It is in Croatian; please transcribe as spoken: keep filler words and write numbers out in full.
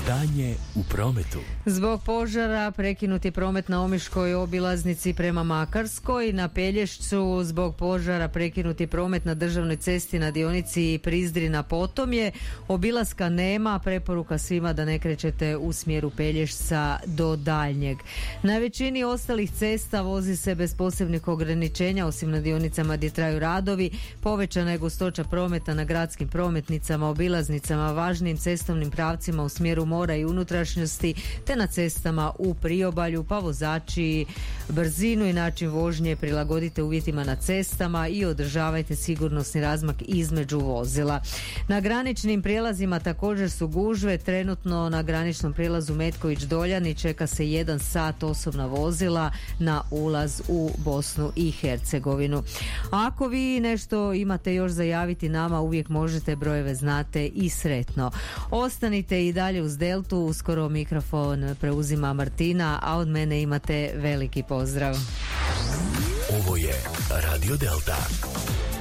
Stanje u prometu. Zbog požara prekinuti promet na Omiškoj obilaznici prema Makarskoj. Na Pelješcu zbog požara prekinuti promet na državnoj cesti na dionici Prizdrina Potomje. Obilaska nema, preporuka svima da ne krećete u smjeru Pelješca do daljnjeg. Na većini ostalih cesta vozi se bez posebnih ograničenja, osim na dionicama gdje traju radovi. Povećana je gustoća prometa na gradskim prometnicama, obilaznicama, važnim cestovnim pravcima u smjeru mora i unutrašnjosti, te na cestama u priobalju, pa vozači brzinu i način vožnje prilagodite uvjetima na cestama i održavajte sigurnosni razmak između vozila. Na graničnim prijelazima također su gužve. Trenutno na graničnom prijelazu Metković-Doljani čeka se jedan sat osobna vozila na ulaz u Bosnu i Hercegovinu. Ako vi nešto imate još za javiti nama, uvijek možete, brojeve znate i sretno. Ostanite i dalje uz Deltu, uskoro mikrofon preuzima Martina, a od mene imate veliki pozdrav. Ovo je Radio Delta.